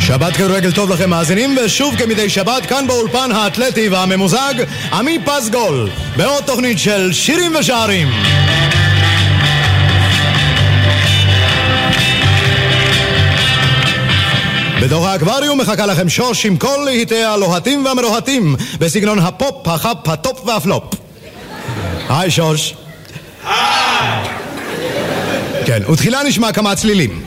שבת כדורגל טוב לכם מאזינים, ושוב כמדי שבת כאן באולפן האתלטי והממוזג עמי פסגול בעוד תוכנית של שירים ושערים. בתוך האקווריום מחכה לכם שוש עם כל להיטי הלוהטים והמרוהטים בסגנון הפופ, החפ, הטופ והפלופ. היי שוש. היי. כן, ותחילה נשמע כמה צלילים.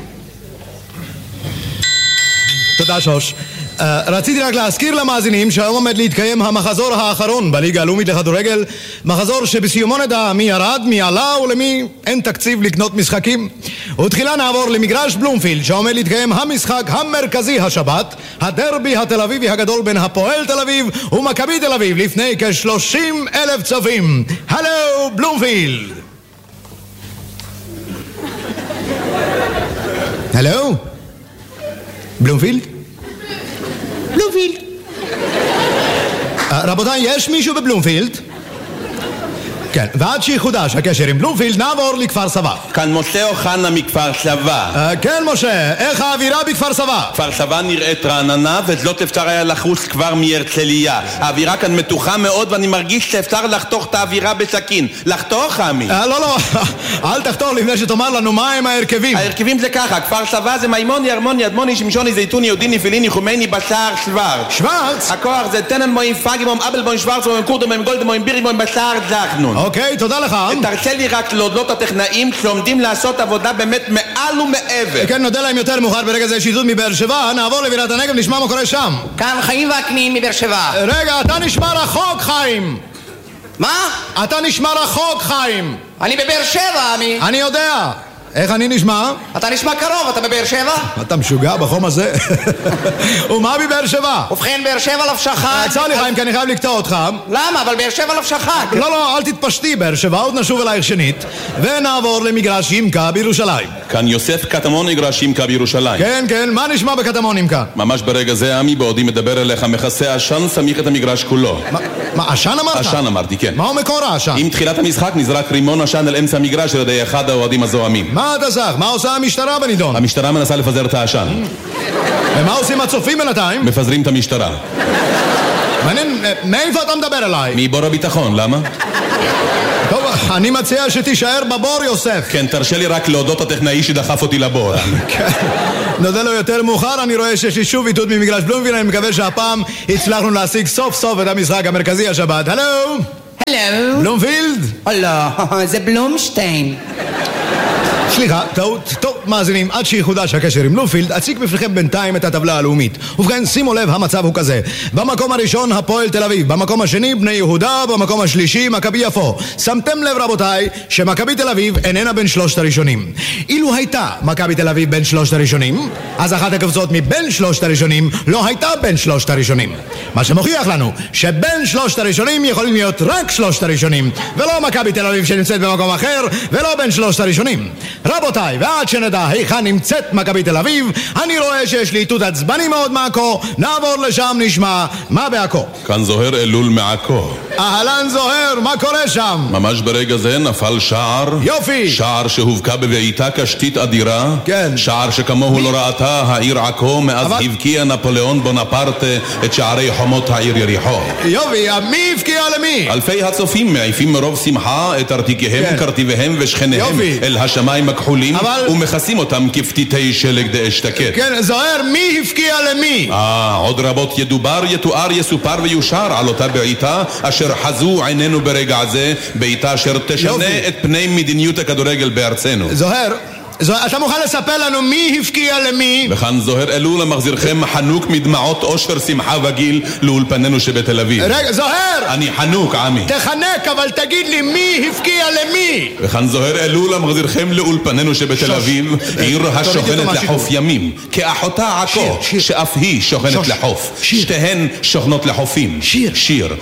תודה שוש. רציתי רק להזכיר למאזינים שהיום עומד להתקיים המחזור האחרון בליגה הלאומית לכדורגל, מחזור שבסיומו נדע מי ירד, מי עלה ולמי אין תקציב לקנות משחקים. ותחילה נעבור למגרש בלומפילד שעומד להתקיים המשחק המרכזי השבת, הדרבי התל אביבי הגדול בין הפועל תל אביב ומכבי תל אביב לפני כ-30,000 צופים. הלו בלומפילד. הלו בלומפילד? בלומפילד. רבותיי, יש מישהו בבלומפילד? כן, ועד שיחודש הקשר עם בלומפילד נעבור לכפר סבא. כאן משה אוחנה מכפר סבא. כן משה, איך האווירה בכפר סבא? כפר סבא נראית רעננה וזאת אפשר היה לחוס כבר מהרצליה. האווירה כאן מתוחה מאוד ואני מרגיש שאפשר לחתוך את האווירה בסכין. לחתוך עמי? לא, אל תחתוך לפני שתאמר לנו מה הם ההרכבים. ההרכבים זה ככה, כפר סבא זה מימוני, ארמוני, אדמוני, שמשוני, זיתוני, יודיני, פיליני, חומייני, בשער, שוורץ. שוורץ? הכוח זה טננבוים, פאגיבוים, אבלבוים, שוורצבוים, קורדבוים, גולדבוים, ביריבוים, בשער, זכנון. אוקיי, תודה לך. תרצה לי רק להודות הטכנאים שעומדים לעשות עבודה באמת מעל ומעבר. כן, נודה להם יותר מאוחר. ברגע זה שיזות מבאר שבע, נעבור לבירת הנגב, נשמע מה קורה שם. כאן חיים וקנין מבאר שבע. רגע, אתה נשמע רחוק חיים. מה? אתה נשמע רחוק חיים. אני בבאר שבע, עמי. אני יודע. איך אני נשמע? אתה נשמע קרוב, אתה בבאר שבע? אתה משוגע בחום הזה? ומה בבאר שבע? ובכן, באר שבע לא שחק. עצר לי חיים, כי אני חייב לקטוע אותך. למה? אבל באר שבע לא שחק. לא, אל תתפשטי באר שבע, עוד נשוב אלייך שנית ונעבור למגרש ימקה בירושלים. כאן יוסף קטמון מגרש ימקה בירושלים. כן, מה נשמע בקטמון ימקה? ממש ברגע זה עמי בעודי מדבר אליך מכסה עשן סמיך את המגרש כולו. מה, עשן אמרת? עשן אמרתי, כן. מהו מקור העשן? עם תחילת המשחק נזרק רימון עשן אל אמצע המגרש על ידי אחד האוהדים הזוהמים. מה אתה זך? מה עושה המשטרה בנידון? המשטרה מנסה לפזר את העשן. ומה עושים הצופים בינתיים? מפזרים את המשטרה. מעניין, מאיפה אתה מדבר אליי? מבור הביטחון, למה? טוב, אני מציע שתישאר בבור יוסף. כן, תרשה לי רק להודות הטכנאי שדחף אותי לבור. כן, נודה לו יותר מאוחר. אני רואה שיש לי שוב איתות ממגרש בלומפילד. אני מקווה שהפעם הצלחנו להשיג סוף סוף את המשחק המרכזי השבת. הלו? הלו? בלומפילד? לא, זה בלומשטיין. סליחה, טעות. טוב, מאזינים, עד שיחודש הקשר עם בלומפילד, אציג בפניכם בינתיים את הטבלה הלאומית. ובכן, שימו לב, המצב הוא כזה: במקום הראשון הפועל תל אביב, במקום השני בני יהודה, במקום השלישי מכבי יפו. שמתם לב רבותיי שמכבי תל אביב איננה בין שלושת הראשונים. אילו הייתה מכבי תל אביב בין שלושת הראשונים, אז אחת הקבוצות מבין שלושת הראשונים לא הייתה בין שלושת הראשונים, מה שמוכיח לנו שבין שלושת הראשונים יכולים להיות רק שלושת הראשונים, ולא מכבי תל אביב שנמצאת במקום אחר, ולא בין שלושת הראשונים. רבותיי, ועד שנדע היכן נמצאת מכבי תל אביב, אני רואה שיש לי איתות עצבני מאוד מעכו. נעבור לשם, נשמע מה בעכו. כאן זוהר אלול מעכו. אהלן זוהר, מה קורה שם? ממש ברגע זה נפל שער. יופי. שער שהובקע בבעיטה קשתית אדירה. כן. שער שכמוהו לא ראתה העיר עכו מאז הבקיע נפוליאון בונפרטה את שערי חומות העיר יריחו. יופי, מי הבקיע למי? אלפי הצופים מעיפים מרוב שמחה את ארתיקיהם, קרטיביהם ושכניהם אל השמיים הכחולים ומכסים אותם כפתיתי שלג דאשתקד. כן, זוהר, מי הפקיע למי? עוד רבות ידובר, יתואר, יסופר ויושר על אותה בעיטה אשר חזו עינינו ברגע זה, בעיטה אשר תשנה את פני מדיניות הכדורגל בארצנו. זוהר, אתה מוכן לספר לנו מי הפקיע למי? וכאן זוהר אלול המחזירכם חנוק מדמעות אושר שמחה וגיל לאולפנינו שבתל אביב. רגע, זוהר! אני חנוק, עמי. תחנק, אבל תגיד לי מי הפקיע למי? וכאן זוהר אלול המחזירכם לאולפנינו שבתל אביב, עיר השוכנת לחוף ימים, כאחותה עכו, שאף היא שוכנת לחוף. שתיהן שוכנות לחופים. שיר.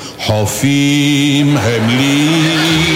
חופים הם לי.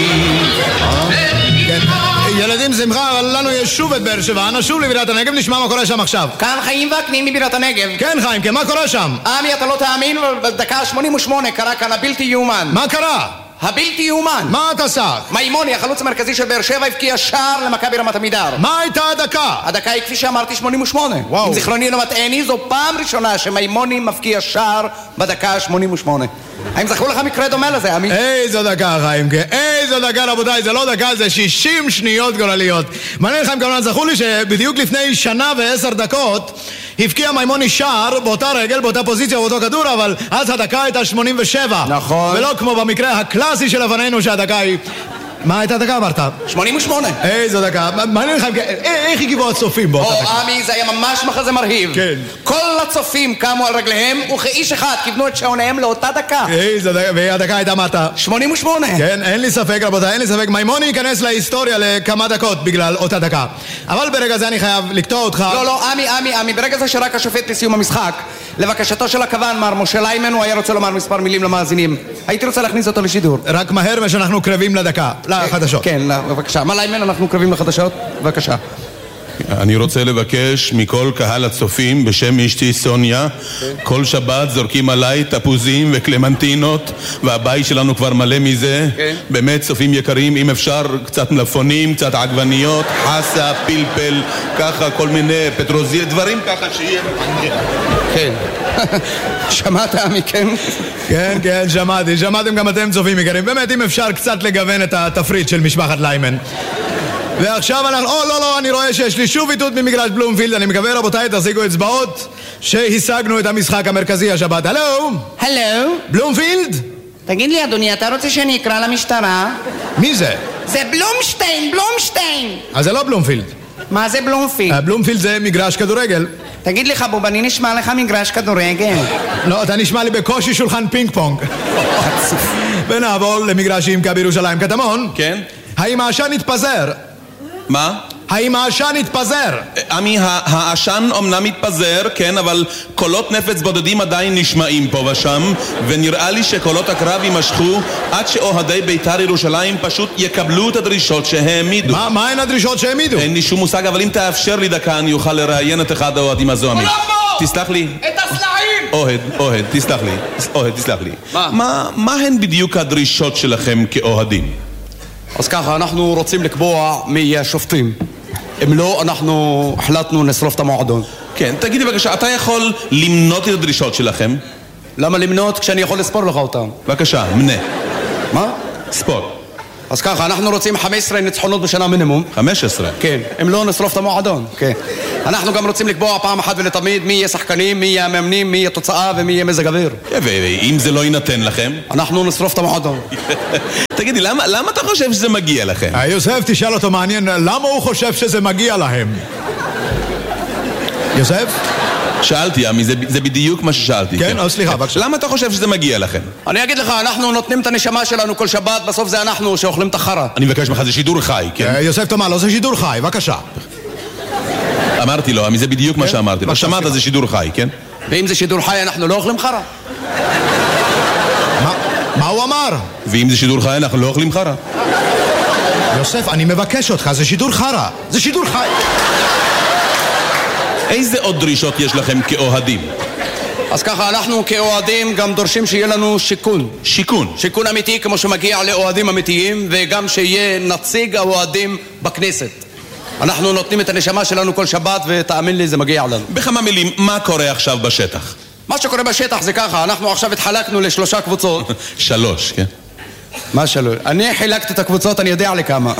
ילדים שמחה, אבל לנו יש שוב את באר שבע. נשוב לבירת הנגב, נשמע מה קורה שם עכשיו. כאן חיים וקנין מבירת הנגב. כן חיים, מה קורה שם? עמי, אתה לא תאמין, בדקה 88 קרה כאן הבלתי יאומן. מה קרה? הבלתי יאומן. מה אתה סח? מימוני, החלוץ המרכזי של באר שבע, הבקיע שער למכבי רמת עמידר. מה הייתה הדקה? הדקה היא כפי שאמרתי 88. וואו. אם זיכרוני לא מטעני, זו פעם ראשונה שמימוני מבקיע שער בדקה 88. האם זכרו לך מקרה דומה לזה, עמי? איזו דקה, חיימקה, איזו דקה, רבותיי, זה לא דקה, זה 60 שניות גולליות. מעניין לכם כמובן, זכו לי שבדיוק לפני שנה ו10 דקות הבקיע מימוני שער באותה רגל, באותה פוזיציה, באותו כדור, אבל אז הדקה הייתה 87. נכון. ולא כמו במקרה הקלאסי שלפנינו שהדקה היא... מה הייתה הדקה אמרת? 88. איזו דקה, מעניין לכם, איך הגיבו הצופים באותה דקה? עמי, זה היה ממש מחזה מרהיב. כן. כל הצופים קמו על רגליהם, וכאיש אחד כיוונו את שעוניהם לאותה דקה. איזו דקה, והדקה הייתה אמרת? 88. כן, אין לי ספק רבותיי, אין לי ספק, מימוני ייכנס להיסטוריה לכמה דקות בגלל אותה דקה. אבל ברגע זה אני חייב לקטוע אותך. לא, עמי, ברגע זה שרק השופט לסיום המשחק, לבקשתו של הכוון, מר משה ליימן, הוא היה רוצה לומר מספר מילים למאזינים. הייתי רוצה להכניס אותו לשידור. רק מהר ושאנחנו קרבים לדקה, לחדשות. כן, בבקשה. מה ליימן, אנחנו קרבים לחדשות? בבקשה. אני רוצה לבקש מכל קהל הצופים בשם אשתי סוניה, כל שבת זורקים עליי תפוזים וקלמנטינות והבית שלנו כבר מלא מזה. באמת צופים יקרים, אם אפשר קצת מלפונים, קצת עגבניות, חסה, פלפל, ככה כל מיני פטרוזיה, דברים ככה שיהיה. כן. שמעת עמי, כן? כן, שמעתם גם אתם צופים יקרים. באמת אם אפשר קצת לגוון את התפריט של משפחת ליימן. ועכשיו אנחנו... לא, אני רואה שיש לי שוב איתות ממגרש בלומפילד. אני מקווה רבותיי, תחזיקו אצבעות שהשגנו את המשחק המרכזי השבת. הלו? בלומפילד? תגיד לי אדוני, אתה רוצה שאני אקרא למשטרה? מי זה? זה בלומשטיין. אז זה לא בלומפילד. מה זה בלומפילד? בלומפילד זה מגרש כדורגל. תגיד לי חבוב, אני נשמע לך מגרש כדורגל. לא, אתה נשמע לי בקושי שולחן פינג פונג. ונעבור למגרשים בירושלים. קטמון? כן? האם העשן התפזר? מה? האם העשן התפזר? עמי, העשן אומנם מתפזר, כן, אבל קולות נפץ בודדים עדיין נשמעים פה ושם, ונראה לי שקולות הקרב יימשכו עד שאוהדי בית"ר ירושלים פשוט יקבלו את הדרישות שהעמידו. מה הן הדרישות שהעמידו? אין לי שום מושג, אבל אם תאפשר לי דקה אני אוכל לראיין את אחד האוהדים הזוהמים. תסלח לי. את הסלעים! אוהד, תסלח לי. מה הן בדיוק הדרישות שלכם כאוהדים? אז ככה, אנחנו רוצים לקבוע מי יהיה השופטים. אם לא, אנחנו החלטנו לשרוף את המועדון. כן, תגידי בבקשה, אתה יכול למנות את הדרישות שלכם? למה למנות כשאני יכול לספור לך אותם? בבקשה, מנה. מה? ספור. אז ככה, אנחנו רוצים 15 ניצחונות בשנה מינימום. 15? כן, אם לא נשרוף את המועדון. כן. אנחנו גם רוצים לקבוע פעם אחת ולתמיד מי יהיה שחקנים, מי יהיה המאמנים, מי יהיה תוצאה ומי יהיה מזג אוויר. ואם זה לא יינתן לכם? אנחנו נשרוף את המועדון. תגידי, למה אתה חושב שזה מגיע לכם? יוסף, תשאל אותו מעניין, למה הוא חושב שזה מגיע להם? יוסף? שאלתי, עמי, זה בדיוק מה ששאלתי. כן, סליחה, בבקשה. למה אתה חושב שזה מגיע לכם? אני אגיד לך, אנחנו נותנים את הנשמה שלנו כל שבת, בסוף זה אנחנו שאוכלים את החרה. אני מבקש ממך, זה שידור חי, כן? יוסף תאמר לו, זה שידור חי, בבקשה. אמרתי לו, עמי, זה בדיוק מה שאמרתי לו. שמעת, זה שידור חי, כן? ואם זה שידור חי, אנחנו לא אוכלים חרה. מה הוא אמר? ואם זה שידור חי, אנחנו לא אוכלים חרה. יוסף, אני מבקש אותך, זה שידור חרה. זה שידור חי. איזה עוד דרישות יש לכם כאוהדים? אז ככה, אנחנו כאוהדים גם דורשים שיהיה לנו שיכון. שיכון אמיתי כמו שמגיע לאוהדים אמיתיים, וגם שיהיה נציג האוהדים בכנסת. אנחנו נותנים את הנשמה שלנו כל שבת, ותאמין לי, זה מגיע לנו. בכמה מילים, מה קורה עכשיו בשטח? מה שקורה בשטח זה ככה, אנחנו עכשיו התחלקנו ל3 קבוצות. 3, כן? מה 3? אני חילקתי את הקבוצות, אני יודע לכמה.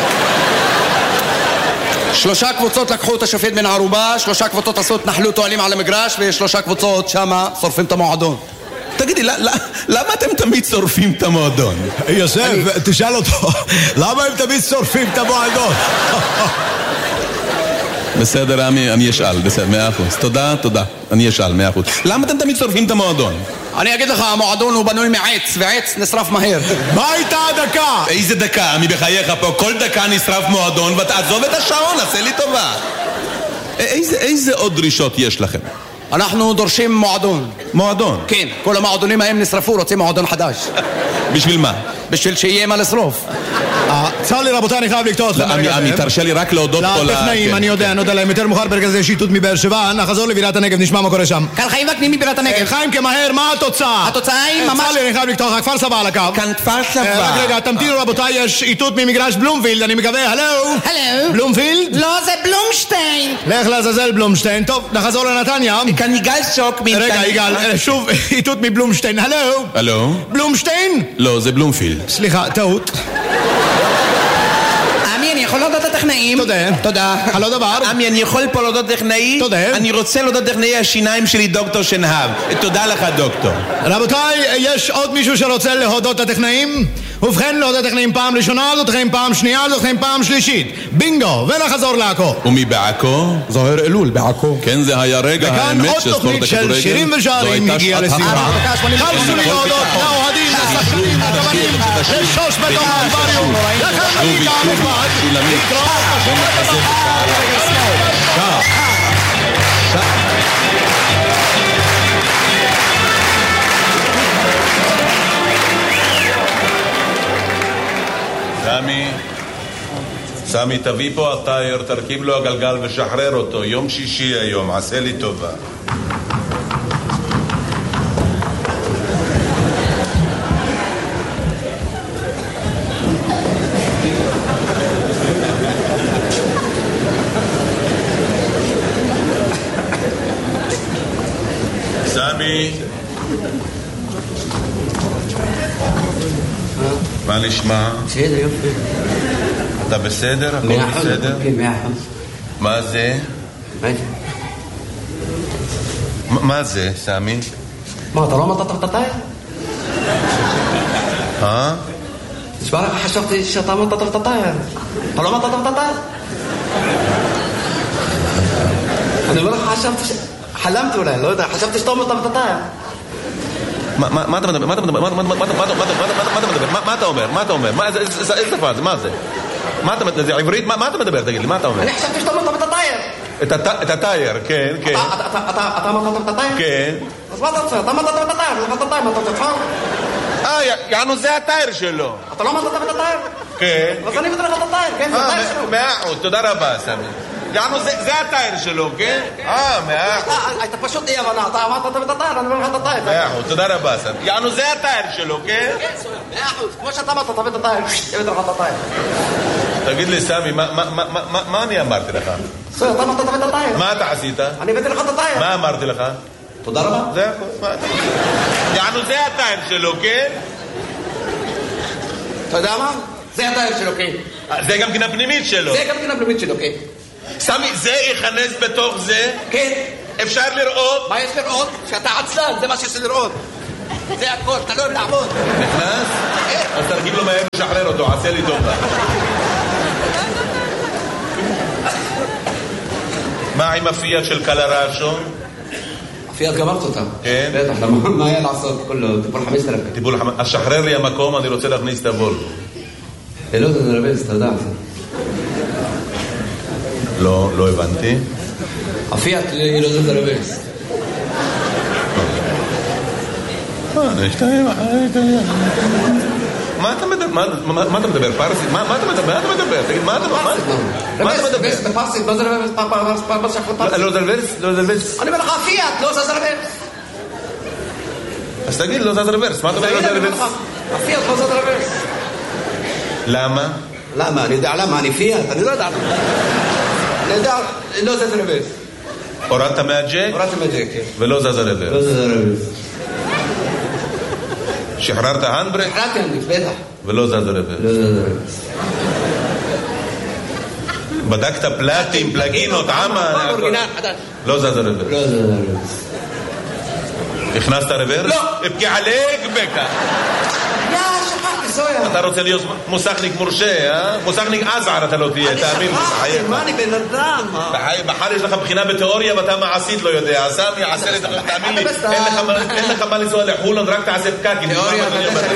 3 קבוצות לקחו את השופט מן הערובה, 3 קבוצות עשו התנחלות אוהלים על המגרש, ו3 קבוצות שמה שורפים את המועדון. תגידי, למה אתם תמיד שורפים את המועדון? יוסף, תשאל אותו, למה הם תמיד שורפים את המועדון? בסדר, עמי, אני אשאל, בסדר, 100%. תודה, אני אשאל, 100%. למה אתם תמיד שורפים את המועדון? אני אגיד לך, המועדון הוא בנוי מעץ, ועץ נשרף מהר. מה הייתה הדקה? איזה דקה? עמי, בחייך פה, כל דקה נשרף מועדון, ותעזוב את השעון, עשה לי טובה. איזה עוד דרישות יש לכם? אנחנו דורשים מועדון. מועדון? כן, כל המועדונים ההם נשרפו, רוצים מועדון חדש. בשביל מה? בשביל שיהיה מה לשרוף. צר לי רבותיי, אני חייב לקטוע אתכם. עמי, תרשה לי רק להודות פה לטכנאים, אני יודע להם יותר מאוחר ברגע זה שיטוט מבאר שבע. נחזור לבירת הנגב, נשמע מה קורה שם. כאן חיים וקנים מבירת הנגב. חיים כמהר, מה התוצאה? התוצאה היא ממש... צר לי, אני חייב לקטוע לך, כפר סבא על הקו. כאן כפר סבא. רגע, תמתינו רבותיי, יש איתות ממגרש בלומפילד, אני מקווה, הלו? בלומפילד? לא, זה בלומשטיין. לך לעזאזל בלומשטיין. טוב, נחזור לנתניה. כאן יגאל שוק. רגע, יגאל, שוב איתות מבלומשטיין, הלו? בלומשטיין? לא, זה בלומפילד. סליחה, טעות. אני יכול להודות לטכנאים. תודה. הלא דבר. עמי, אני יכול פה להודות טכנאי? תודה. אני רוצה להודות טכנאי השיניים שלי, דוקטור שנהב. תודה לך, דוקטור. רבותיי, יש עוד מישהו שרוצה להודות לטכנאים? ובכן, להודות לטכנאים פעם ראשונה, להודות לטכנאים פעם שנייה, להודות לטכנאים פעם שלישית. בינגו, ונחזור לעכו. ומי בעכו? זוהר אלול בעכו. כן, זה היה רגע האמת של ספורט הכדורגל. וכאן עוד תוכנית של שירים ושערים הגיעה לסיומה. חלשו לי להודות לאוהדים, לשחקנים, לכוונים, לשוש בתוך האקווריום, לחבר'ה הנכבד, לקרוא בשבועת סמי, תביא פה הטייר, תרכיב לו הגלגל ושחרר אותו. יום שישי היום, עשה לי טובה. סמי, מה נשמע? בסדר, יופי. אתה בסדר? הכל בסדר? כן, 100%. מה זה? מה זה, סמי? מה, אתה לא אמרת את הטייר? תשמע לך, חשבתי שאתה אמרת את הטייר. אתה לא אמרת את הטייר? אני אומר לך, חשבתי חלמתי אולי, לא יודע, חשבתי שאתה אמרת את הטייר. מה אתה מדבר? מה אתה אומר? מה אתה אומר? איזה שפה זה? מה זה? זה עברית? מה אתה מדבר? תגיד לי, מה אתה אומר? אני חשבתי שאתה אמרת את הטייר. את הטייר, כן, כן. אתה אמרת את הטייר? כן. אז מה אתה רוצה? אתה אמרת את הטייר, אתה אמרת את הטייר, מה אתה רוצה? יענו, זה הטייר שלו. אתה לא אמרת את הטייר? כן. אז אני אבטר לך את הטייר, כן, זה הטייר שלו. 100%, תודה רבה, סמי. יענו, זה הטייר שלו, כן? 100%. אתה פשוט אי הבנה, אתה אמרת את הטייר, אני אומר לך את הטייר. 100%, תודה רבה, סמי. יענו, זה הטייר שלו, כן? כן, 100%, כמו שאתה אמרת, תביא את הטייר, תביא לך את הטייר. תגיד לי, סמי, מה אני אמרתי לך? אתה אמרת תביא את הטייר. מה אתה עשית? אני הבאתי לך את הטייר. מה אמרתי לך? תודה רבה. זה הכל, מה אתה עשית? יענו, זה הטייר שלו, כן? אתה יודע מה? זה הטייר שלו, כן. זה גם גינה פנימית שלו. זה גם גינה פנימית שלו, כן. סמי, זה יכנס בתוך זה? כן. אפשר לראות? מה יש לראות? שאתה עצלן, זה מה שיש לראות. זה הכל, אתה לא אוהב לעבוד. נכנס? אז תרגיב לו מהר לשחרר אותו, עשה לי טובה. מה עם הפיאט של קלרשו? הפיאט גמרת אותה. כן? בטח, מה היה לעשות? כולו, טיפול 5,000. אז שחרר לי המקום, אני רוצה להכניס את הוולבו. לא, זה נרבז, אתה יודע. לא הבנתי. הפיאט היא לא זה נרבז. מה אתה מדבר? פרסית? מה אתה מדבר? תגיד, מה אתה מדבר? רבז, בפרסית, מה זה רבז? לא זה רבז? לא זה רבז? אני אומר לך, הפיאט, לא זה רבז. אז תגיד, לא זה רבז. מה אתה אומר לא זה רבז? הפיאט, לא זה רבז. למה? למה? אני יודע למה, אני פיאט, אני לא יודע למה. אני יודע, לא זה רבז. הורדת מהג'ק? הורדתי מהג'ק, כן. ולא זז רבז. לא זה רבז. שחררת הנדברק? שחררתי הנדברק, בטח. ולא זז רבז. לא זה רבז. בדקת פלטים, פלגינות, עמה? לא זז רבז. לא זה רבז. הכנסת רוורס? לא. אבקי עליק בקה. שכחתי, סויה. אתה רוצה להיות מוסכניק מורשה, אה? מוסכניק עזער אתה לא תהיה, תאמין לי. אני שכחתי, מה אני בן אדם? בחר יש לך בחינה בתיאוריה ואתה מעשית לא יודע. סמי, עשה לי, תאמין לי, אין לך מה לנסוע לחולון, רק תעשה פקקים. תיאוריה,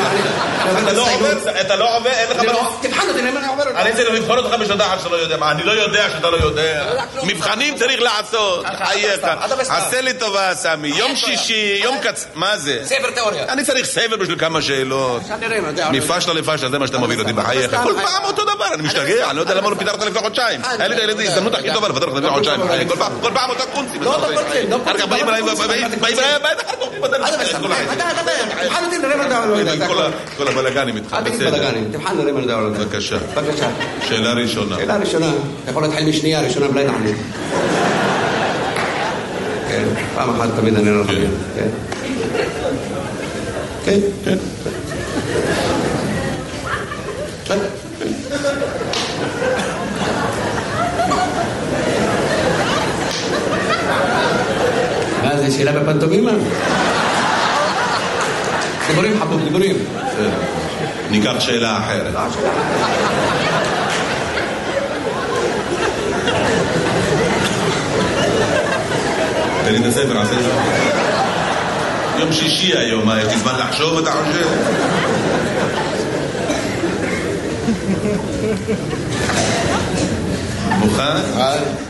אתה לא עובר, אין לך מה... תבחן אותי, אני עובר אותי. אני צריך לבחון אותך בשדה אחת שאתה לא יודע. אני לא יודע שאתה לא יודע. מבחנים צריך לעשות. עשה לי טובה, סמי. יום שישי, יום קצ... מה זה? ספר תיאוריה. אני צריך ספר בשביל כמה שאלות. נראה, לפשלה לפשלה, זה מה שאתה מוביל אותי בחייך. כל פעם אותו דבר, אני משתגע, אני לא יודע למה לא פיתרת לפני חודשיים. היה לי את הילדים, הזדמנות הכי טובה לפתר לך לפני חודשיים בחיי. כל פעם אותה קונצים. לא אותו קונצים, לא קונצים. באים אליי, באים אליי, כל הבלגנים איתך. אל תגיד בלגנים, תבחן נראה מה נדבר על זה. בבקשה. בבקשה. שאלה ראשונה. שאלה ראשונה, אתה יכול להתחיל משנייה, ראשונה בלי לענות. כן, פעם אחת תמיד אני לא חייב. כן. כן, כן. מה זה, שאלה בפנטומימה? דיבורים חבוב, דיבורים. ניקח שאלה אחרת. תן לי את הספר, עשה את זה. יום שישי היום, יש לי זמן לחשוב, אתה חושב? מוכן?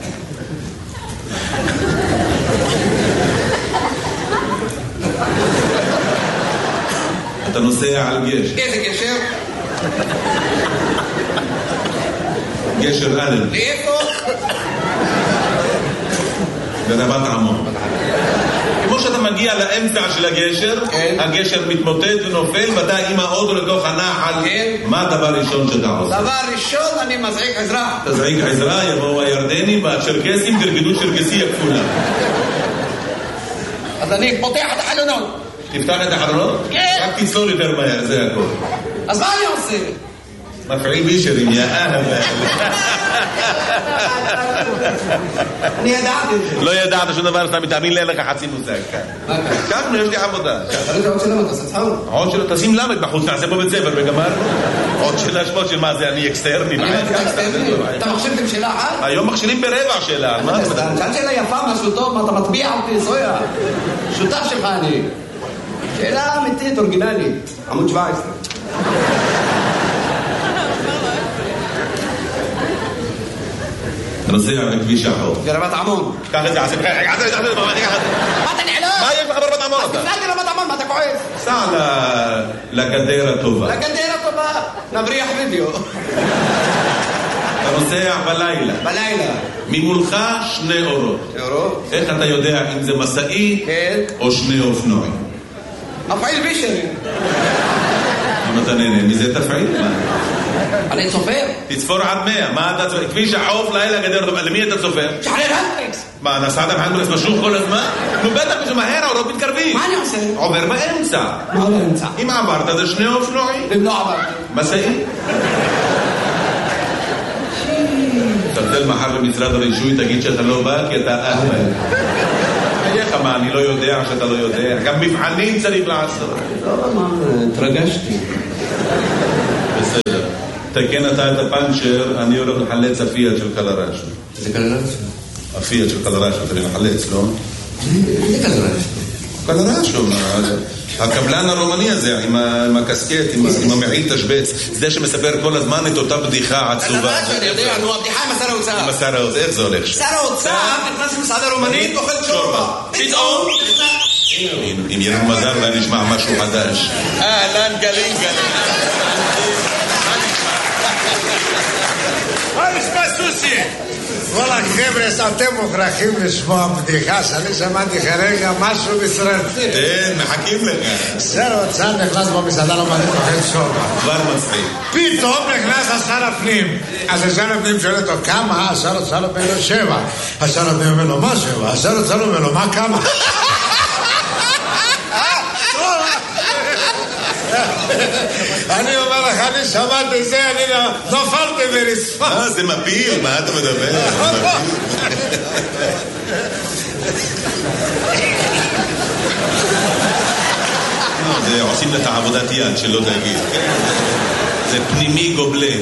אתה נוסע על גשר. איזה גשר? גשר אלן. לאיפה? ברבת עמון. כמו שאתה מגיע לאמצע של הגשר, הגשר מתמוטט ונופל, ואתה עם האוטו לתוך הנחל. מה הדבר ראשון שאתה עושה? דבר ראשון, אני מזעיק עזרה. תזעיק עזרה, יבואו הירדנים והצ'רקסים, תרקדו צ'רקסי הכפולה. אז אני פותח את החלונות. תפתח את החלונות? כן. רק תצלול יותר מהר, זה הכל. אז מה אני עושה? מפעיל בישרים, יא אהבל. אני ידעתי את זה. לא ידעת שום דבר, אתה מתאמין לי, אין לך חצי מושג. מה כאן? כאן יש לי עבודה. אבל זה עוד שלמה, אתה עושה צחוק? עוד שלא, תשים למד בחוץ, נעשה פה בית ספר וגמר. עוד שאלה שמות של מה זה, אני אקסטרני. אתה מכשירתם שאלה אחת? היום מכשירים ברבע שאלה. שאלת שאלה יפה, משהו טוב, מה אתה מטביע אותי, סויה? שותף שלך אני. שאלה אמיתית, אורגינלית. עמוד 17. נוסע בכביש החוף. ברבת עמון. קח את זה, עשה בחייך. מה אתה נעלם? מה יש לך ברבת עמון אתה? תפנה לי רבת עמון, מה אתה כועס? סע לגדר הטובה. לגדר הטובה. נבריח וידאו. אתה נוסע בלילה. בלילה. ממולך 2 אורות. אורות? איך אתה יודע אם זה מסעי או 2 אופנועים? מפעיל בישרי. אם אתה נהנה מזה תפעיל. אני צופר. תצפור עד 100. מה אתה צופר? כביש החוף, לילה גדר הטובה. למי אתה צופר? שחרר הנדריקס. מה, נסעת בהנדריקס משוך כל הזמן? נו בטח שזה מהר, האורות מתקרבים. מה אני עושה? עובר באמצע. מה באמצע? אם עברת זה 2 אופנועים. אם לא עברתי. מסעי. תרצל מחר במשרד הרישוי, תגיד שאתה לא בא כי אתה אהבל. איך מה, אני לא יודע שאתה לא יודע. גם מבחנים צריך לעשות. לא, מה, התרגשתי. בסדר. תקן אתה את הפנצ'ר, אני הולך לחלץ הפיאט של קלרשו. זה קלרשו? הפיאט של קלרשו, אתה מחלץ, לא? זה קלרשו. קלרשו, הקבלן הרומני הזה, עם הקסקט, עם המעיל תשבץ, זה שמספר כל הזמן את אותה בדיחה עצובה. קלרשו, אני יודע, נו, הבדיחה עם השר האוצר. עם השר האוצר, איך זה הולך? שר האוצר נכנס למסעדה רומנית, אוכל שורבה. פתאום אם יהיה לנו מזל ואני נשמע משהו חדש. אהלן גלים גלים. מה נשמע סוסי? כל החבר'ה, אתם מוכרחים לשמוע בדיחה שאני שמעתי כרגע משהו מסרטי. כן, מחכים לך. שר האוצר נכנס במסעדה רומנית אוכל שורבה. כבר מצחיק. פתאום נכנס השר הפנים. אז השר הפנים שואל אותו כמה? השר האוצר אומר לו 7. השר הפנים אומר לו מה 7? השר האוצר אומר לו מה כמה? אני אומר לך, אני שמעתי זה, אני נופלתי ברצפה. מה, זה מפיל? מה אתה מדבר? זה עושים לך עבודת יד שלא תגיד. זה פנימי גובלן.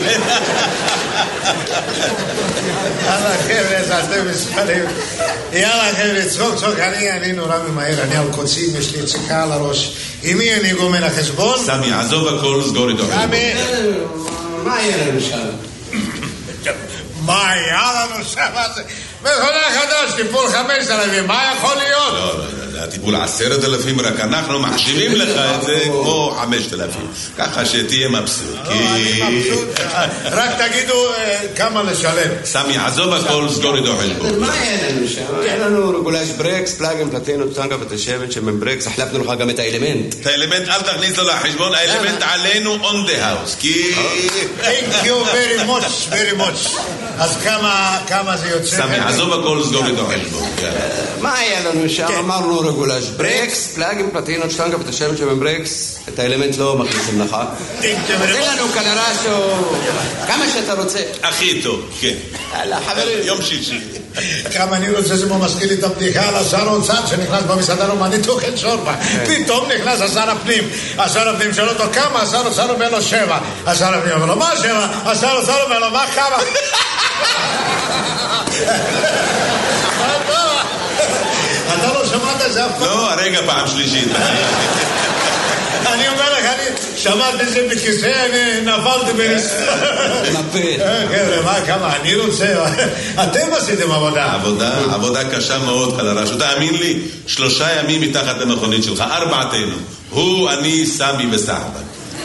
יאללה חבר'ה, אתם מספרים. יאללה חבר'ה, צחוק, אני נורא ממהר, אני על קוצים, יש לי ציקה על הראש. עם מי אני גומר החשבון? סמי, עזוב הכל, סגור איתו. סמי, מה יהיה לנו שם? מה היה לנו שם? מכונה חדש, טיפול 5,000, מה יכול להיות? לא, זה הטיפול 10,000, רק אנחנו מחשיבים לך את זה כמו 5,000. ככה שתהיה מבסוט. אני מבסוט. רק תגידו כמה לשלם. סמי, עזוב הכל, סגור איתו חשבון. מה היה לנו שם? היה לנו רגולש ברקס, פלאגים, פלטינות, טנגה ותשבת שמן ברקס, החלפנו לך גם את האלמנט. את האלמנט אל תכניס לו לחשבון, האלמנט עלינו on the house. Thank you very much, very much. אז כמה זה יוצא? סמי, עזוב הכל, סגור איתו חשבון. מה היה לנו שם? אמרנו רגולש ברקס, פלאגים, פלטינות, טנגה ותשבת שמן ברקס, את האלמנט לא מכניסים לך. תן לנו קלרשו, כמה שאתה רוצה. הכי טוב, כן. יום שישי. כמה אני רוצה, זה מזכיר לי את הבדיחה על השר האוצר שנכנס במסעדה רומנית אוכל שורבה. פתאום נכנס השר הפנים. השר הפנים שואל אותו כמה, השר האוצר אומר לו 7. השר הפנים אומר לו מה 7? השר האוצר אומר לו מה כמה? אתה לא שמעת את זה אף פעם? לא, הרגע פעם שלישית. אני אומר לך, אני שמעתי את זה בכיסא, אני נפלתי נפל. חבר'ה, מה, כמה, אני רוצה, אתם עשיתם עבודה. עבודה קשה מאוד, קלרשו. תאמין לי, 3 ימים מתחת למכונית שלך, 4תנו. הוא, אני, סמי וסחבק.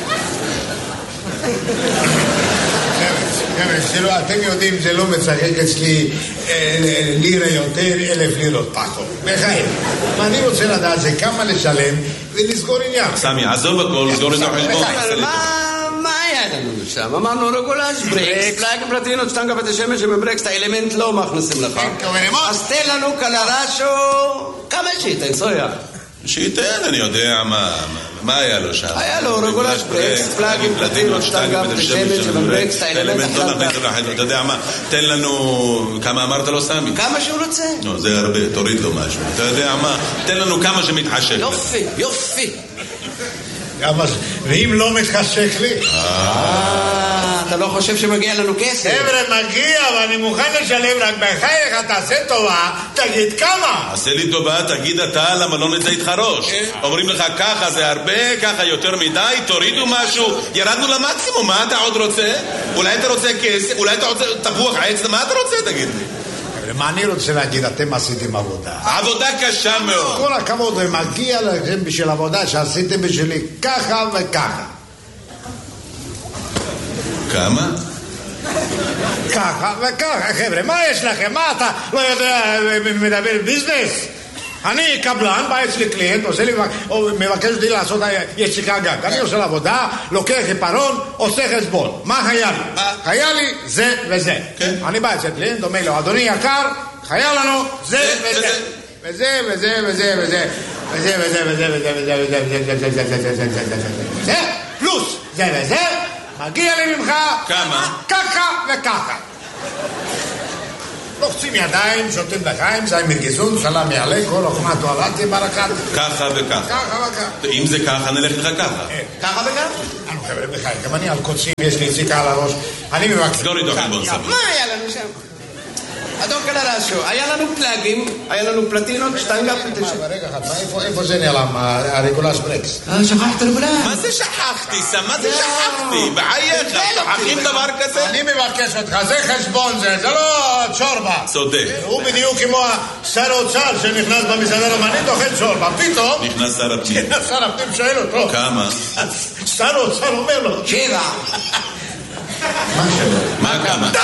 אתם יודעים, זה לא מצחק אצלי לירה יותר, 1,000 לירות פחות. בחיים. אני רוצה לדעת זה כמה לשלם ולסגור עניין. סמי, עזוב הכל, סגור את החשבון. מה היה לנו שם? אמרנו רגולש ברקס, פלאגים פלטינות, שטנגה ותשמש שבברקס, את האלמנט לא מכניסים לך. אז תן לנו קלרשו, כמה שייתן, סויה? שייתן, אני יודע מה היה לו שם. היה לו רגולש ברקס, פלאגים פלטינות, שטנגה ותשמש שבברקס, את האלמנט לא נכניס לך. אתה יודע מה, תן לנו, כמה אמרת לו סמי? כמה שהוא רוצה. לא, זה הרבה, תוריד לו משהו. אתה יודע מה, תן לנו כמה שמתחשק. יופי, יופי. ואם לא מתחשק לי? אתה לא חושב שמגיע לנו כסף? חבר'ה, מגיע, ואני מוכן לשלם, רק בחייך, תעשה טובה, תגיד כמה. עשה לי טובה, תגיד אתה, למה לא נצא איתך ראש? אומרים לך ככה זה הרבה, ככה יותר מדי, תורידו משהו, ירדנו למקסימום, מה אתה עוד רוצה? אולי אתה רוצה כסף, אולי אתה רוצה תפוח עץ, מה אתה רוצה, תגיד לי? מה אני רוצה להגיד, אתם עשיתם עבודה. עבודה קשה מאוד. כל הכבוד, ומגיע לכם בשביל עבודה שעשיתם בשבילי ככה וככה. כמה? ככה וככה, חבר'ה, מה יש לכם? מה אתה לא יודע, מדבר ביזנס? אני קבלן, בא אצלי קליינט, עושה לי, מבקש אותי לעשות יציקה גג. אני עושה לעבודה, לוקח עיפרון, עושה חשבון. מה היה לי? היה לי זה וזה. אני בא אצל קליינט, אומר לו, אדוני יקר, היה לנו זה וזה. וזה וזה וזה וזה. וזה וזה וזה וזה וזה. פלוס זה וזה, מגיע לי ממך ככה וככה. לוחצים ידיים, שותים לחיים, זה מרגיזון, סלם יעלה, כל אוכמה תואלתי ברקת. ככה וככה. ככה וככה. אם זה ככה, נלך לך ככה. ככה וככה? אני חבר'ה בחיים, גם אני על קוצים, יש לי יציקה על הראש. אני מבקש. סגור איתו חלבון סמי. מה היה לנו שם? אדון קלרשו, היה לנו פלאגים, היה לנו פלטינות, שטנגה פלטינות. רגע אחד, איפה זה נעלם, הרגולש ברקס? שכחת רגולש. מה זה שכחתי, סם? מה זה שכחתי? בחייך, שכחים דבר כזה? אני מבקש אותך, זה חשבון זה לא צ'ורבה. צודק. הוא בדיוק כמו שר האוצר שנכנס במסעדה רומנית, אוכל צ'ורבה. פתאום נכנס שר הפנים. שר הפנים שואל אותו. כמה? שר האוצר אומר לו 7. מה כמה? די!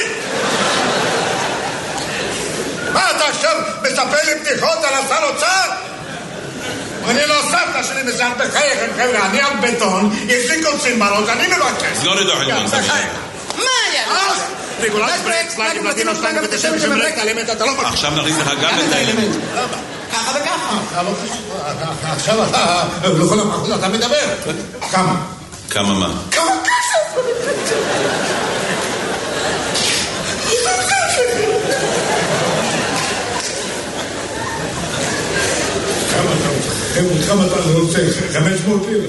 מה אתה עכשיו מספר לי בדיחות על השר אוצר? אני לא סבתא שלי מסעד בחייכם, חבר'ה, אני על בטון, יש לי קוצים בראש, אני מבקש. סגור איתו חלבון סמי. מה היה? רגולש ברקס, פלאגים פלטינות, שטנגה ותשמש שבברקס, האלמנט אתה לא מבקש. עכשיו נכניס לך גם את האלמנט. ככה וככה. עכשיו אתה, לכל המחוז אתה מדבר. כמה? כמה מה? כמה כסף? כמה אתה רוצה? 500 לירות?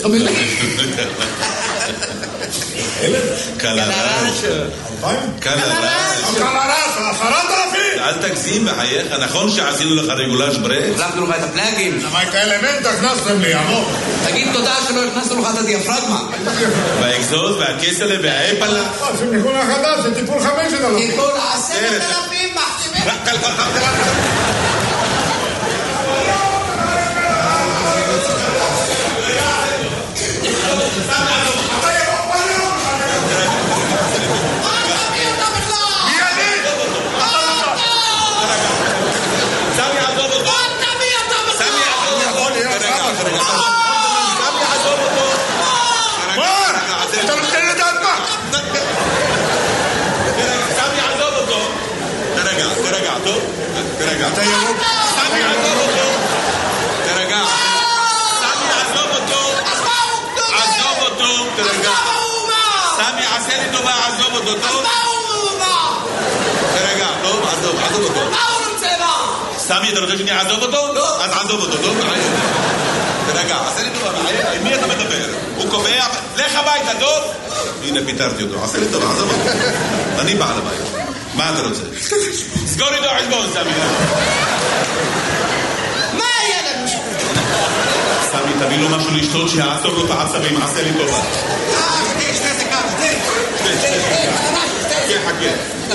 קלרש. קלרש. 10,000? אל תגזים בחייך, נכון שעשינו לך רגולש ברקס? החלפנו לך את הפלאגים. למה את האלמנט הכנסתם לי, עמוק? תגיד תודה שלא הכנסנו לך את הדיאפרגמה. והאקזוז והכסלה והאפלה. זה מכונה חדש, זה טיפול 5,000. טיפול 10,000 מחשיבים אתה ירוק? סמי, עזוב אותו. תרגע. סמי, עזוב אותו. עזוב אותו. תרגע. סמי, עשה לי טובה, עזוב אותו. טוב? תרגע, טוב? עזוב אותו. סמי, אתה רוצה שאני אעזוב אותו? לא. אז עזוב אותו, טוב? תרגע, עשה לי טובה. עם מי אתה מדבר? הוא קובע, לך הביתה, טוב? הנה, פיתרתי אותו. עשה לי טובה, עזוב אותו. אני בעל הבית. מה אתה רוצה? סגור איתו חשבון, סמי. מה היה לנו? סמי, תביא לו משהו לשתות שיעצור לו את העצבים, עשה לי טובה. שתי סיגר, כן, חכה.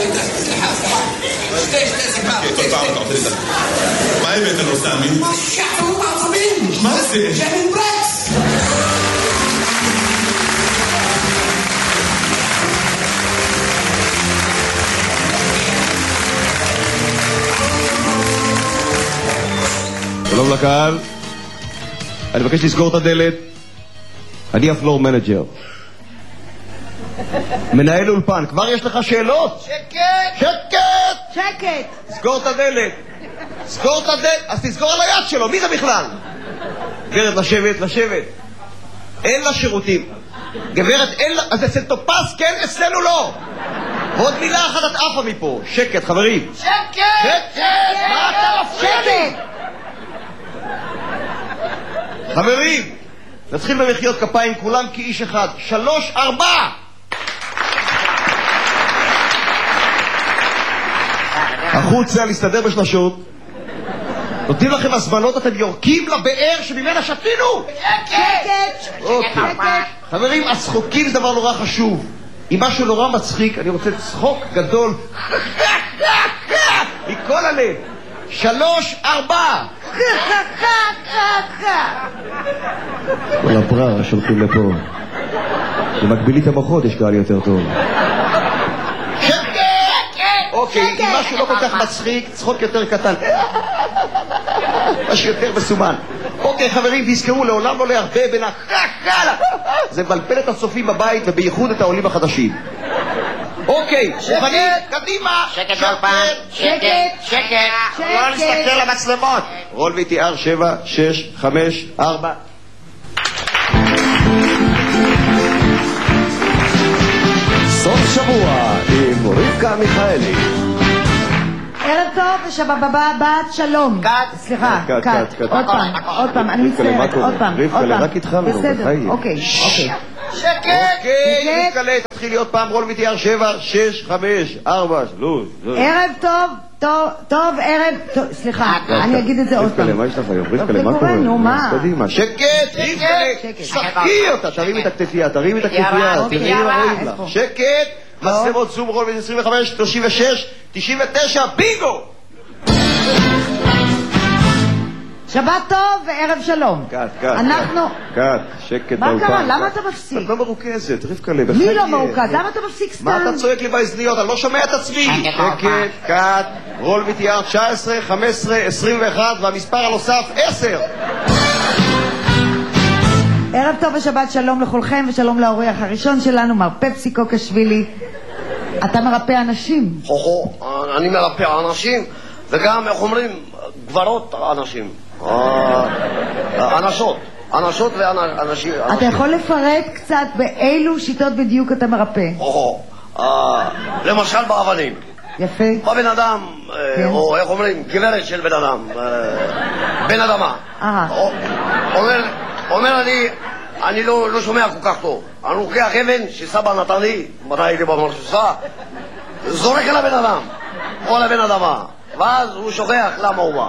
שתי סיגר. כל פעם אתה עושה לי את זה. מה הבאת לו, סמי? מה שיעצרו את העצבים? מה זה? ג'מין ברקס. שלום לקהל, אני מבקש לסגור את הדלת. אני הפלור מנג'ר, מנהל אולפן. כבר יש לך שאלות? שקט! סגור את הדלת. אז תסגור על היד שלו. מי זה בכלל? גברת, לשבת. אין לה שירותים. גברת, אין לה... אז אצל טופס כן, אצלנו לא. עוד מילה אחת את עפה מפה. שקט, חברים. שקט! מה אתה מפריע? חברים, נתחיל במחיאות כפיים כולם כאיש אחד. 3, 4. החוצה להסתדר בשלשות. נותנים לכם הזמנות, אתם יורקים לבאר שממנה שתינו. שקט. חברים, הצחוקים זה דבר נורא חשוב. אם משהו נורא מצחיק, אני רוצה צחוק גדול מכל הלב. 3, 4. כל הבררה שולחים לפה. במקבילי את המוחות יש קהל יותר טוב. שקט! אוקיי, אם משהו לא כל כך מצחיק, צחוק יותר קטן. משהו יותר מסומן. אוקיי חברים, תזכרו, לעולם לא להרבה בין זה מבלבל את הצופים בבית ובייחוד את העולים החדשים. אוקיי, מוכנים? קדימה! שקט באולפן. שקט. לא להסתכל למצלמות. רול VTR 7, 6, 5, 4. סוף שבוע עם רבקה מיכאלי. ערב טוב ושבת שלום. סליחה, קאט. עוד פעם, אני מצטערת, עוד פעם. רבקה, רק התחלנו, בחיים. אוקיי. שקט! רבקה, תתחילי עוד פעם. רול VTR 7, 6, 5, 4, 3. ערב טוב, ערב טוב. סליחה, אני אגיד את זה עוד פעם. רבקה, מה יש לך היום? רבקה, מה קורה? נו, מה? קדימה, שקט! שחקי אותה, תרימי את הכתפייה. תרימי לך. שקט! מצלמות זום רול 25, 36, 99, בינגו! שבת טוב וערב שלום. קאט, שקט מה קרה? למה אתה מפסיק? את לא מרוכזת, רבקה לב. מי לא מרוכז? למה אתה מפסיק סתם? מה אתה צועק לי באזניות? אני לא שומע את עצמי. שקט, קאט, רול VTR 19, 15, 21 והמספר הנוסף 10. ערב טוב ושבת שלום לכולכם ושלום לאורח הראשון שלנו, מר פפסי קוקשווילי. אתה מרפא אנשים. אני מרפא אנשים וגם, איך אומרים, גברות אנשים. אנשות ואנשים. אתה יכול לפרט קצת באילו שיטות בדיוק אתה מרפא? למשל באבנים. יפה. בבן אדם, או איך אומרים, גברת של בן אדם. בן אדמה. אומר אני לא שומע כל כך טוב. אני לוקח אבן שסבא נתן לי, מתי הייתי במרסוסה, זורק על הבן אדם, או על הבן אדמה, ואז הוא שוכח למה הוא בא.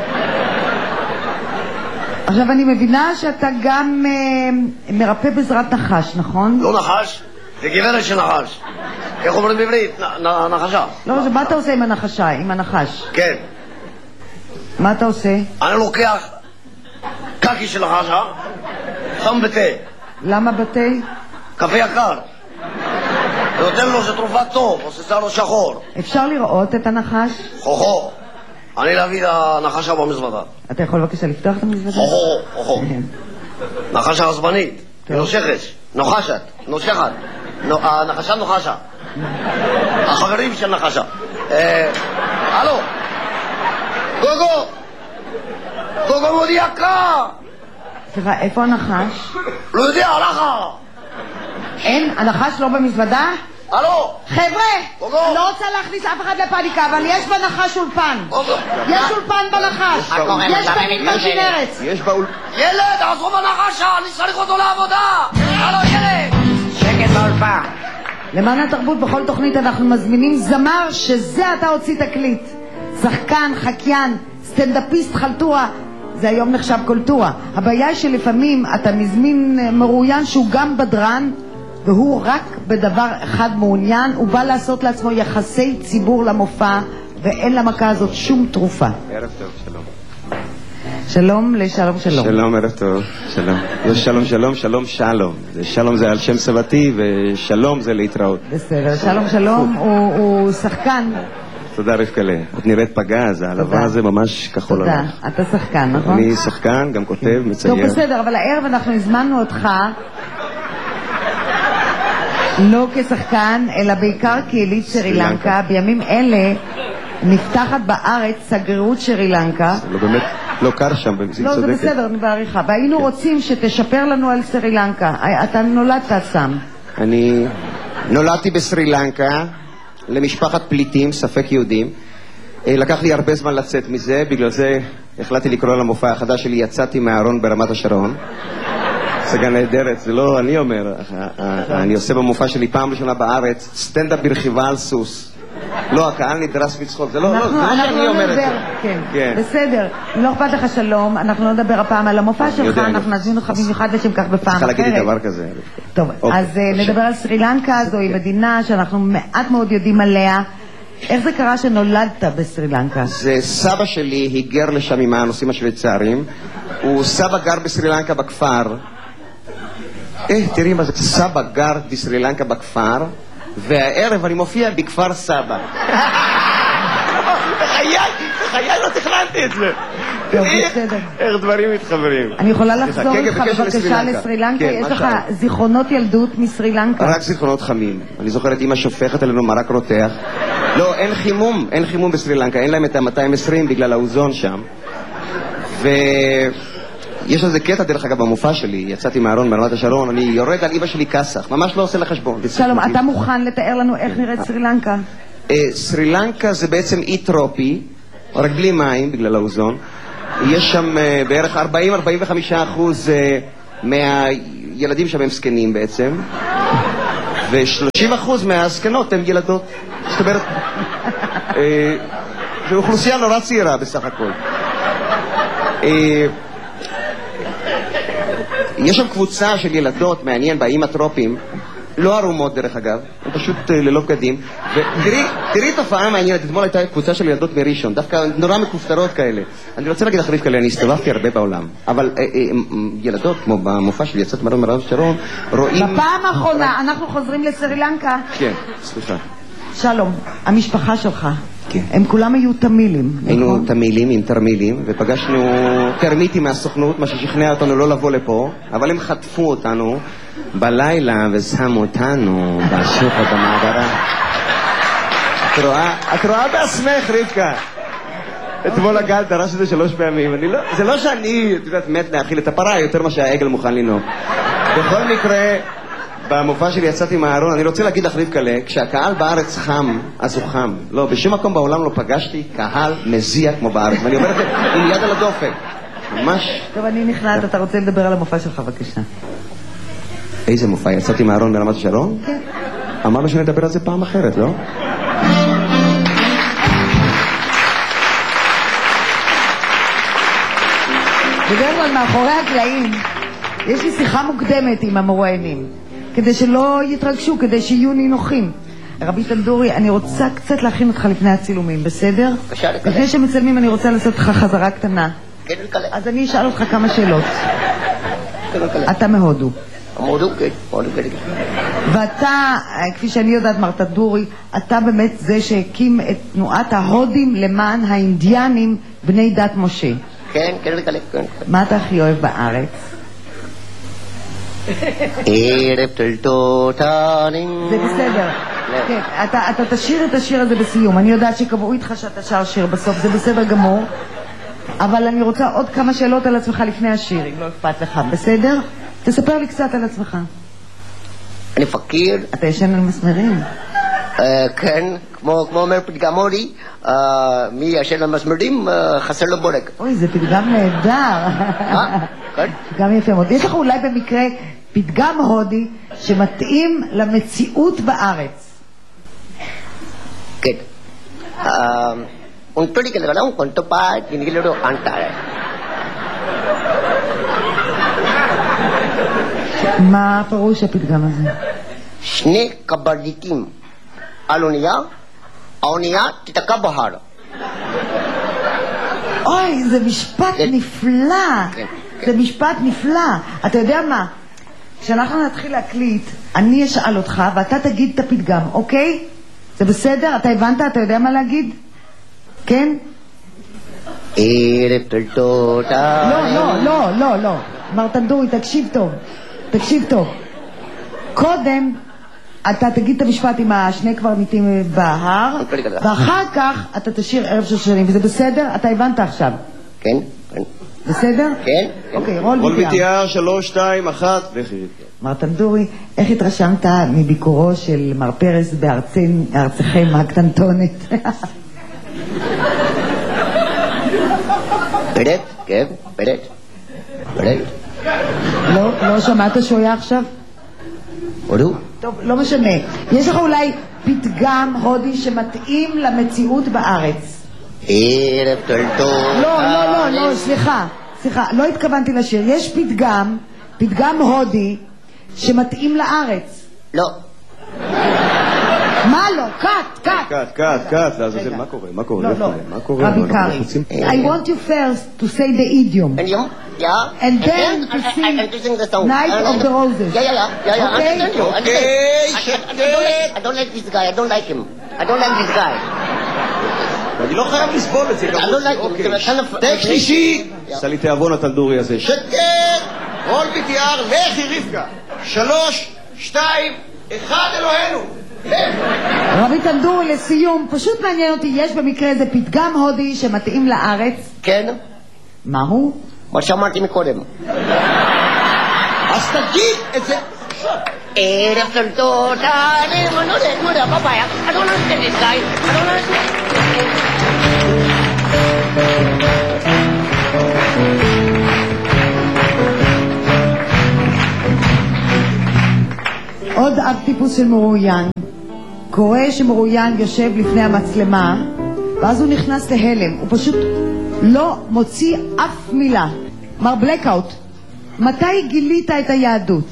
עכשיו אני מבינה שאתה גם מרפא בעזרת נחש, נכון? לא נחש, זה גברת של נחש. איך אומרים בעברית? נחשה. לא, מה אתה עושה עם הנחשה, עם הנחש? כן. מה אתה עושה? אני לוקח קקי של נחשה, שם בתה. למה בתה? קפה יקר. ונותן לו שתרופה טוב, עושה לו שחור. אפשר לראות את הנחש? חוכו. אני להביא את הנחשה במזוודה. אתה יכול בבקשה לפתוח את המזוודה? חוכו. נחשה עצבנית. נושכת. נוחשת. נושכת. הנחשה נוחשה. החברים של נחשה. הלו. גוגו. גוגו מודיע יקר. סליחה, איפה הנחש? לא יודע, הלכה. אין, הנחש לא במזוודה? הלו. חבר'ה, לא רוצה להכניס אף אחד לפאניקה, אבל יש בנחש אולפן. יש אולפן בנחש. יש במתמג'ין ארץ. ילד, עזוב הנחשה, אני צריך אותו לעבודה. הלו, ילד. שקט באולפן. למען התרבות בכל תוכנית אנחנו מזמינים זמר שזה אתה הוציא תקליט. שחקן, חקיין, סטנדאפיסט, חלטורה. זה היום נחשב קולטורה. הבעיה היא שלפעמים אתה מזמין מרואיין שהוא גם בדרן, והוא רק בדבר אחד מעוניין, הוא בא לעשות לעצמו יחסי ציבור למופע, ואין למכה הזאת שום תרופה. ערב טוב, שלום. שלום לשלום שלום. שלום, ערב טוב, שלום. יש שלום שלום, שלום שלום. שלום זה על שם סבתי, ושלום זה להתראות. בסדר, שלום שלום הוא שחקן. תודה רבקלה. את נראית פגז, העלבה הזה ממש כחול תודה, עליך. אתה שחקן, נכון? אני שחקן, גם כותב, מצייר. טוב, בסדר, אבל הערב אנחנו הזמנו אותך לא כשחקן, אלא בעיקר כיליד שרי לנקה. בימים אלה נפתחת בארץ שגרירות שרי לנקה. לא באמת, לא קר שם, במזיק צודקת. לא, זה בסדר, אני בעריכה. והיינו רוצים שתשפר לנו על שרי לנקה. אתה נולדת שם. אני נולדתי בסרי לנקה, למשפחת פליטים, ספק יהודים. לקח לי הרבה זמן לצאת מזה, בגלל זה החלטתי לקרוא למופע החדש שלי, יצאתי מהארון ברמת השרון. סגן נהדרת, זה לא אני אומר, אני עושה במופע שלי פעם ראשונה בארץ, סטנדאפ ברכיבה על סוס. לא, הקהל נדרס מצחוק, זה לא שאני אומר את זה. כן, בסדר, לא אכפת לך שלום, אנחנו לא נדבר הפעם על המופע שלך, אנחנו נזמין אותך במיוחד לשם כך בפעם אחרת. צריכה להגיד לי דבר כזה. טוב, אז נדבר על סרי לנקה, זוהי מדינה שאנחנו מעט מאוד יודעים עליה. איך זה קרה שנולדת בסרי לנקה? זה סבא שלי היגר לשם עם הנוסעים השוויצרים, הוא סבא גר בסרי לנקה בכפר. תראי מה זה, סבא גר בסרי לנקה בכפר, והערב אני מופיע בכפר סבא. בחיי לא תכננתי את זה. איך דברים מתחברים. אני יכולה לחזור איתך בבקשה לסרי לנקה? יש לך זיכרונות ילדות מסרי לנקה? רק זיכרונות חמים. אני זוכר את אמא שופכת עלינו מרק רותח. לא, אין חימום בסרי לנקה, אין להם את ה-220 בגלל האוזון שם. יש איזה קטע דרך אגב במופע שלי, יצאתי מהארון ברמת השרון, אני יורד על אמא שלי כסח, ממש לא עושה לחשבון. שלום, אתה מוכן לתאר לנו איך נראית סרי לנקה? סרי לנקה זה בעצם אי טרופי, רק בלי מים בגלל האוזון. יש שם בערך 40-45% מהילדים שם הם זקנים בעצם, ו30% מהזקנות הם ילדות. זאת אומרת, זו אוכלוסייה נורא צעירה בסך הכל. יש שם קבוצה של ילדות, מעניין, באיים הטרופיים, לא ערומות דרך אגב, הם פשוט ללא בגדים, ותראי תופעה מעניינת, אתמול הייתה קבוצה של ילדות מראשון, דווקא נורא מכופתרות כאלה. אני רוצה להגיד אחריף כאלה, אני הסתובבתי הרבה בעולם, אבל ילדות, כמו במופע שלי, יצאת מרון מרון שרון, רואים... בפעם האחרונה, אנחנו חוזרים לסרי לנקה. כן, סליחה. שלום, המשפחה שלך, כן. הם כולם היו תמילים, היינו תמילים עם תרמילים, ופגשנו תרמיטים מהסוכנות, מה ששכנע אותנו לא לבוא לפה, אבל הם חטפו אותנו בלילה ושמו אותנו בשוחד המעברה. את רואה בעצמך, רבקה? אתמול הגל דרש את זה 3 פעמים. זה לא שאני, את יודעת, מת להאכיל את הפרה יותר מה שהעגל מוכן לנהוג. בכל מקרה, במופע שלי יצאתי מהארון, אני רוצה להגיד לך רבקלה, כשהקהל בארץ חם, אז הוא חם. לא, בשום מקום בעולם לא פגשתי קהל מזיע כמו בארץ, ואני אומר את זה עם יד על הדופק. ממש. טוב, אני נכנעת, אתה רוצה לדבר על המופע שלך, בבקשה. איזה מופע? יצאתי מהארון ברמת השרון? כן. אמרנו שנדבר על זה פעם אחרת, לא? בדרך כלל מאחורי הקלעים יש לי שיחה מוקדמת עם המרואיינים, כדי שלא יתרגשו, כדי שיהיו נינוחים. רבי טנדורי, אני רוצה קצת להכין אותך לפני הצילומים, בסדר? בבקשה, לקלל. לפני שמצלמים אני רוצה לעשות לך חזרה קטנה. כן, לקלל. אז אני אשאל אותך כמה שאלות. כן, לקלל. אתה מהודו. מהודו, כן, מהודו, כן. ואתה, כפי שאני יודעת, מר טנדורי, אתה באמת זה שהקים את תנועת ההודים למען האינדיאנים בני דת משה. כן, כן, לקלל, כן. מה אתה הכי אוהב בארץ? ערב תולדותנים. זה בסדר. כן, אתה תשאיר את השיר הזה בסיום. אני יודעת שקבעו איתך שאתה שר שיר בסוף, זה בסדר גמור. אבל אני רוצה עוד כמה שאלות על עצמך לפני השיר, אם לא אכפת לך, בסדר? תספר לי קצת על עצמך. אני פקיר. אתה ישן על מסמרים? כן, כמו אומר פתגם הודי, מי ישן על מסמרים חסר לו בורג. אוי, זה פתגם נהדר. כן? פתגם יפה מאוד. יש לך אולי במקרה פתגם הודי שמתאים למציאות בארץ? כן. Un todi kadang-kadang konto pa ginigilo antar. מה פירוש הפתגם הזה? שני קברניטים על אונייה, האונייה תתקע בהר. אוי, זה משפט נפלא. זה משפט נפלא. אתה יודע מה? כשאנחנו נתחיל להקליט, אני אשאל אותך ואתה תגיד את הפתגם, אוקיי? זה בסדר? אתה הבנת? אתה יודע מה להגיד? כן? ערב תולדותיים. לא. מר טנדורי, תקשיב טוב. תקשיב טוב. קודם אתה תגיד את המשפט עם השני קברניטים בהר, ואחר כך אתה תשאיר ערב של שנים, וזה בסדר? אתה הבנת עכשיו? כן, כן. בסדר? כן. אוקיי, רול ביטיאר, 3, 2, 1, וכי. מר טנדורי, איך התרשמת מביקורו של מר פרס בארצכם הקטנטונת? פרט, כן, פרט. לא שמעת שהוא היה עכשיו? הודו? טוב, לא משנה. יש לך אולי פתגם הודי שמתאים למציאות בארץ? ערב תולדותיים. לא, סליחה, לא התכוונתי לשיר. יש פתגם הודי שמתאים לארץ. לא. מה לא? קאט. לעזאזל, מה קורה? מה קורה? רבי קרי, I want you first to say the idiom. Yeah. And then to sing the song. Night of the Roses. Yeah. Okay? I don't like this guy. I don't like him. I don't like this guy. אני לא חייב לסבול את זה. I don't like him. טק שלישי. עשה לי תיאבון הטנדורי הזה. שקט! רול ביטיאר, לכי רבקה. 3, 2, 1, אלוהינו. רבי טנדורי, לסיום, פשוט מעניין אותי, יש במקרה איזה פתגם הודי שמתאים לארץ? כן. מהו? מה שאמרתי מקודם. אז תגיד את זה. ערב תולדותיים. No, papaya. I don't understand this guy. I don't understand. עוד אב טיפוס של מרואיין. קורא שמרואיין יושב לפני המצלמה, ואז הוא נכנס להלם. הוא פשוט לא מוציא אף מילה. מר בלקאוט, מתי גילית את היהדות?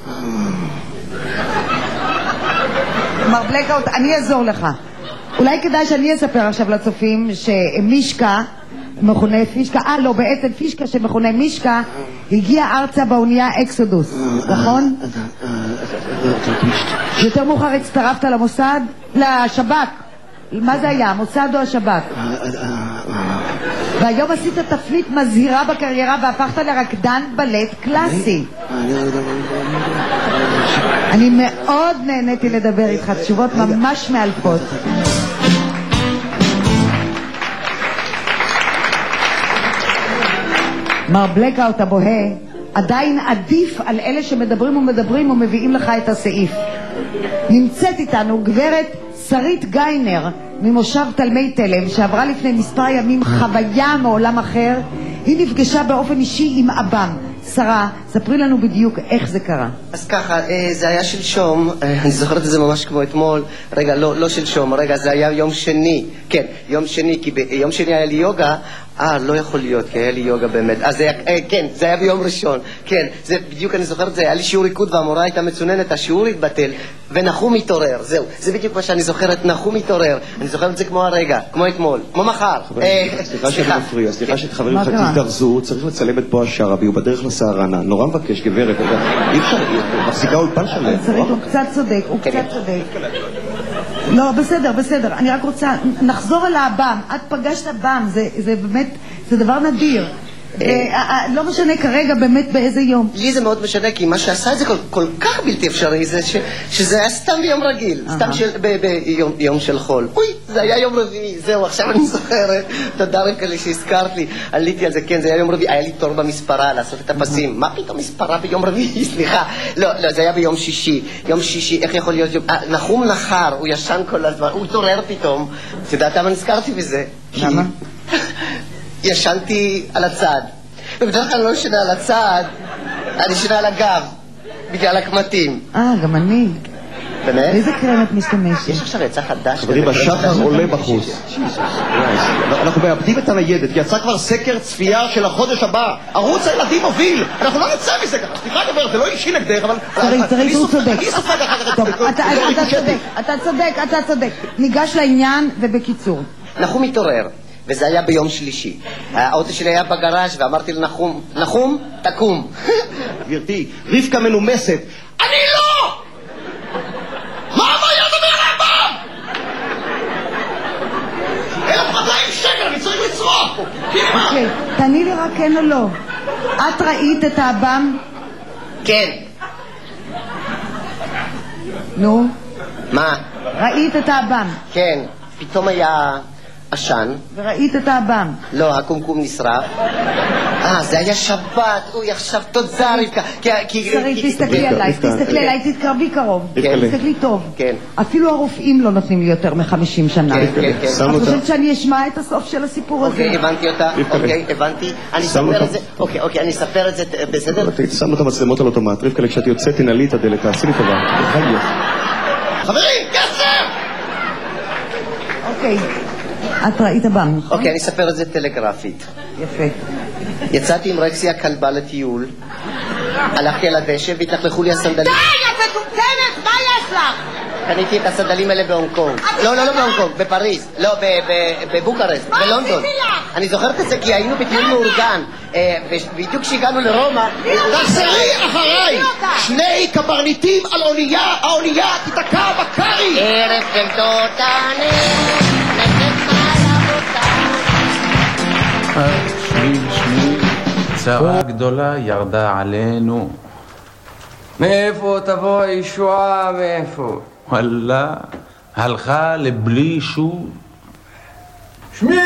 מר בלקאוט, אני אעזור לך. אולי כדאי שאני אספר עכשיו לצופים שמישקה, מכונה פישקה, בעצם פישקה שמכונה מישקה, הגיע ארצה באונייה אקסודוס, נכון? יותר מאוחר הצטרפת למוסד? לשב"כ. מה זה היה? המוסד או השב"כ? והיום עשית תפנית מזהירה בקריירה והפכת לרקדן בלט קלאסי. אני מאוד נהניתי לדבר איתך, תשובות ממש מאלפות. מר בלקאוט הבוהה עדיין עדיף על אלה שמדברים ומביאים לך את הסעיף. נמצאת איתנו גברת שרית גיינר ממושב תלמי תלם, שעברה לפני מספר ימים חוויה מעולם אחר. היא נפגשה באופן אישי עם אבם. שרה, ספרי לנו בדיוק איך זה קרה. אז ככה, זה היה שלשום, אני זוכרת את זה ממש כמו אתמול. רגע, לא שלשום, רגע, זה היה יום שני. כן, יום שני, כי ביום שני היה לי יוגה, לא יכול להיות, כי היה לי יוגה באמת. כן, זה היה ביום ראשון. כן, זה בדיוק, אני זוכר את זה, היה לי שיעור ריקוד והמורה הייתה מצוננת, השיעור התבטל, ונחום מתעורר, זהו. זה בדיוק מה שאני זוכרת, נחום מתעורר. אני זוכר את זה כמו הרגע, כמו אתמול, כמו מחר. סליחה שאני מפריע, סליחה שחברים לך תזדרזו, צריך לצלם את בועז שרעבי, הוא בדרך לסהרנה. נורא מבקש, גברת, אי אפשר, מחזיקה אולפן שלם. הוא קצת צודק, הוא קצת צודק. לא, בסדר, אני רק רוצה, נחזור על האב"ם, את פגשת אב"ם, זה באמת, זה דבר נדיר. לא משנה כרגע באמת באיזה יום. לי זה מאוד משנה, כי מה שעשה את זה כל כך בלתי אפשרי, זה שזה היה סתם ביום רגיל, סתם ביום של חול. אוי, זה היה יום רביעי, זהו, עכשיו אני זוכרת. תודה רבה לי שהזכרת לי, עליתי על זה, כן, זה היה יום רביעי, היה לי תור במספרה לעשות את הפסים. מה פתאום מספרה ביום רביעי? סליחה. לא, זה היה ביום שישי. יום שישי, איך יכול להיות? נחום נחר, הוא ישן כל הזמן, הוא התעורר פתאום. אתה יודעת למה נזכרתי בזה? למה? ישנתי על הצד, ובדרך כלל לא ישנה על הצד, אני ישנה על הגב, בגלל הקמטים. גם אני. באמת? איזה קרם את משתמשת? יש עכשיו יצא חדש. חברים, השחר עולה בחוץ. אנחנו מאבדים את הניידת, יצא כבר סקר צפייה של החודש הבא. ערוץ הילדים מוביל, אנחנו לא נצא מזה ככה. סליחה גברת, זה לא אישי נגדך, אבל... תראי, הוא צודק. אני סופג אחר טוב, אתה צודק. ניגש לעניין ובקיצור. נחום מתעורר. וזה היה ביום שלישי. האוטו שלי היה בגראז' ואמרתי לנחום, נחום, תקום. גברתי, רבקה מנומסת. אני לא! מה הבעיה דבר לאב"ם? 1,200 שקל, אני צריך לצרוך פה. אוקיי, תעני לי רק כן או לא. את ראית את האב"ם? כן. נו? מה? ראית את האב"ם? כן. פתאום היה... עשן. וראית את האב"ם? לא, הקומקום נשרף. זה היה שבת. אוי, עכשיו תודה רבקה. שרית, תסתכלי עליי, תתקרבי קרוב. תסתכלי טוב. אפילו הרופאים לא נותנים לי יותר מ-50 שנה. את חושבת שאני אשמע את הסוף של הסיפור הזה? אוקיי, הבנתי אותה. אוקיי, הבנתי. אני אספר את זה. אוקיי, אני אספר את זה. בסדר? שמנו את המצלמות על אוטומט. רבקה, כשאת יוצאת, תנעלי את הדלת. תעשי לי טובה. חברים, כסף! אוקיי. את ראית אב"ם, נכון? אוקיי, אני אספר את זה טלגרפית. יפה. יצאתי עם רקסי הכלבה לטיול, הלכתי על הדשא והתלכלכו לי הסנדלים. די, את מטומטמת, מה יש לך? קניתי את הסנדלים האלה בהונג קונג. לא בהונג קונג, בפריז. לא, בבוקרשט, בלונדון. אני זוכרת את זה כי היינו בטיול מאורגן. בדיוק כשהגענו לרומא... תחזרי אחריי! שני קברניטים על אונייה, האונייה תתקע בקרי! ערב של תותני שמיל, צרה גדולה ירדה עלינו. מאיפה תבוא הישועה, מאיפה? וואלה, הלכה לבלי שוב. שמילו!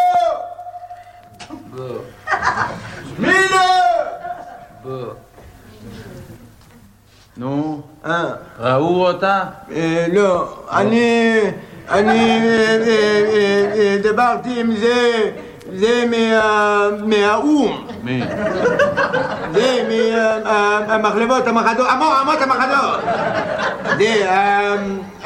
שמילו! נו, ראו אותה? לא, אני דיברתי עם זה מהאום. מי? זה מהמחלבות המחדות, אמות המחדות. זה